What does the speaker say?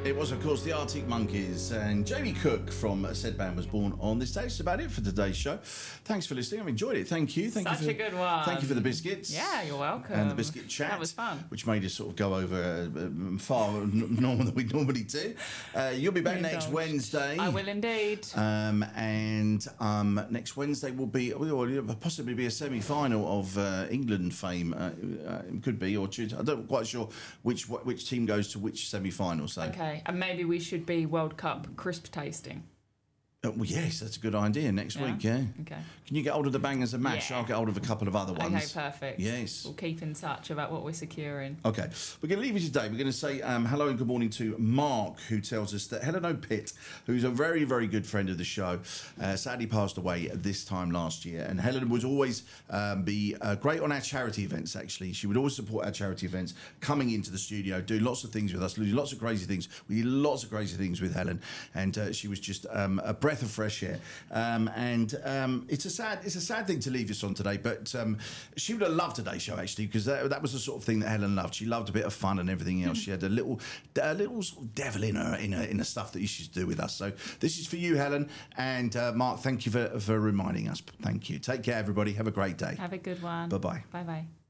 It was, of course, the Arctic Monkeys, and Jamie Cook from said band was born on this day. That's about it for today's show. Thanks for listening. I've enjoyed it. Thank you. Thank Such you for, a good one. Thank you for the biscuits. Yeah, you're welcome. And the biscuit chat. That was fun. Which made us sort of go over far normal than we normally do. You'll be back next Wednesday. I will indeed. And next Wednesday will possibly be a semi-final of England fame. Could be, or I'm not quite sure which team goes to which semi-final. So. Okay, and maybe we should be World Cup crisp tasting. Well, yes, that's a good idea. Next week, yeah. Okay. Can you get hold of the Bangers and Mash? Yeah. I'll get hold of a couple of other ones. Okay, perfect. Yes. We'll keep in touch about what we're securing. Okay. We're going to leave you today. We're going to say hello and good morning to Mark, who tells us that Helen O'Pitt, who's a very, very good friend of the show, sadly passed away this time last year. And Helen would always be great on our charity events, actually. She would always support our charity events, coming into the studio, doing lots of things with us, doing lots of crazy things. We did lots of crazy things with Helen. And she was just a breath of fresh air, it's a sad thing to leave us on today, but she would have loved today's show, actually, because that was the sort of thing that Helen loved. She loved a bit of fun and everything else. She had a little sort of devil in her in the stuff that she used to do with us. So this is for you, Helen, and Mark, thank you for reminding us. Thank you. Take care, everybody. Have a great day. Have a good one. Bye-bye. Bye-bye.